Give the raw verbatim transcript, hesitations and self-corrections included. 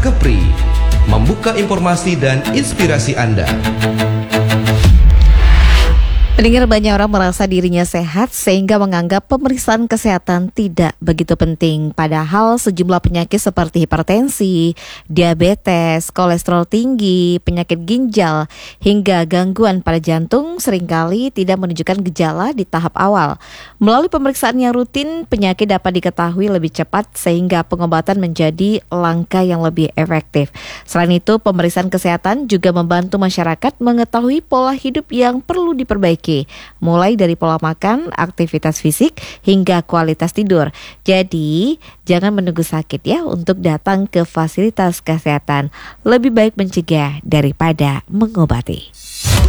Kepri, membuka informasi dan inspirasi Anda. Pendengar, banyak orang merasa dirinya sehat sehingga menganggap pemeriksaan kesehatan tidak begitu penting. Padahal sejumlah penyakit seperti hipertensi, diabetes, kolesterol tinggi, penyakit ginjal, hingga gangguan pada jantung seringkali tidak menunjukkan gejala di tahap awal. Melalui pemeriksaan yang rutin, penyakit dapat diketahui lebih cepat sehingga pengobatan menjadi langkah yang lebih efektif. Selain itu, pemeriksaan kesehatan juga membantu masyarakat mengetahui pola hidup yang perlu diperbaiki, mulai dari pola makan, aktivitas fisik, hingga kualitas tidur. Jadi, jangan menunggu sakit ya untuk datang ke fasilitas kesehatan. Lebih baik mencegah daripada mengobati.